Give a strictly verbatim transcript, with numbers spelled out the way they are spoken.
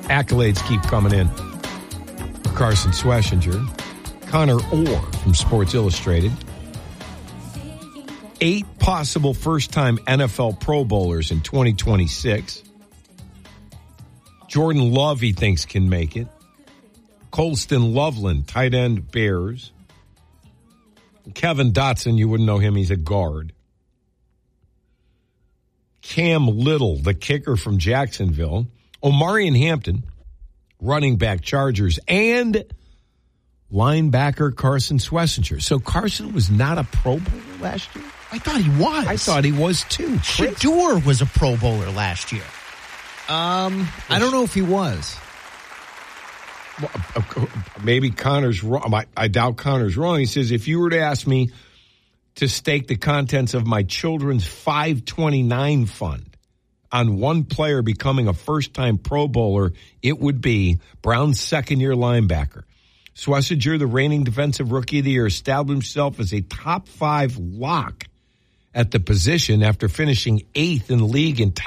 accolades keep coming in for Carson Schlesinger. Connor Orr from Sports Illustrated. Eight possible first-time N F L Pro Bowlers in twenty twenty-six. Jordan Love, he thinks, can make it. Colston Loveland, tight end, Bears. Kevin Dotson, you wouldn't know him. He's a guard. Cam Little, the kicker from Jacksonville. Omarion Hampton, running back, Chargers. And linebacker Carson Schlesinger. So Carson was not a Pro Bowler last year? I thought he was. I thought he was too. Shador was a Pro Bowler last year. Um, I don't know if he was. Well, maybe Connor's wrong. I, I doubt Connor's wrong. He says, if you were to ask me to stake the contents of my children's five twenty-nine fund on one player becoming a first-time Pro Bowler, it would be Brown's second-year linebacker. Schlesinger, the reigning defensive rookie of the year, established himself as a top five lock at the position after finishing eighth in the league in